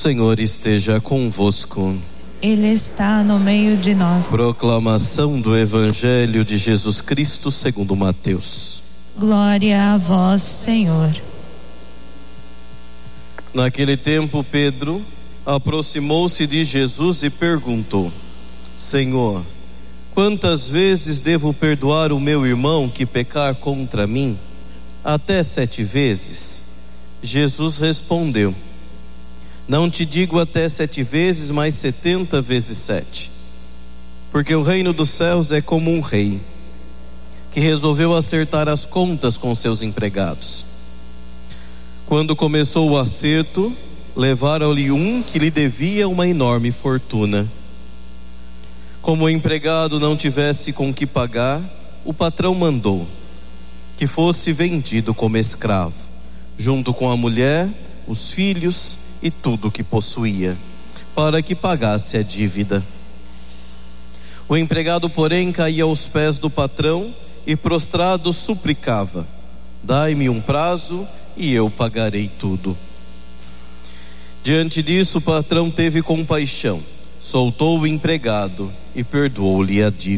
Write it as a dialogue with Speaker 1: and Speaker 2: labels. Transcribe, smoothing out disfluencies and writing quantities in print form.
Speaker 1: Senhor esteja convosco.
Speaker 2: Ele está no meio de nós.
Speaker 1: Proclamação do Evangelho de Jesus Cristo segundo Mateus.
Speaker 2: Glória a vós, Senhor.
Speaker 1: Naquele tempo, Pedro aproximou-se de Jesus e perguntou: Senhor, quantas vezes devo perdoar o meu irmão que pecar contra mim? Até 7 vezes? Jesus respondeu: Não te digo até 7 vezes, mas 70 vezes 7. Porque o reino dos céus é como um rei que resolveu acertar as contas com seus empregados. Quando começou o acerto, levaram-lhe um que lhe devia uma enorme fortuna. Como o empregado não tivesse com que pagar, o patrão mandou que fosse vendido como escravo, junto com a mulher, os filhos e tudo o que possuía, para que pagasse a dívida. O empregado, porém, caía aos pés do patrão e prostrado suplicava: Dai-me um prazo e eu pagarei tudo. Diante disso, o patrão teve compaixão, soltou o empregado e perdoou-lhe a dívida.